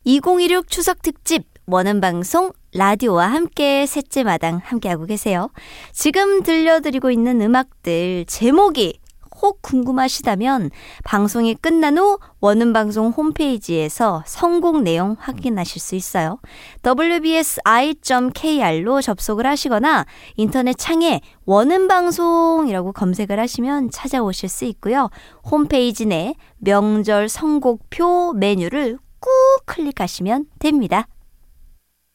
2016 추석 특집 원음방송 라디오와 함께 셋째 마당 함께하고 계세요. 지금 들려드리고 있는 음악들 제목이 혹 궁금하시다면 방송이 끝난 후 원음방송 홈페이지에서 선곡 내용 확인하실 수 있어요. wbsi.kr로 접속을 하시거나 인터넷 창에 원음방송이라고 검색을 하시면 찾아오실 수 있고요. 홈페이지 내 명절 선곡표 메뉴를 꾹 클릭하시면 됩니다.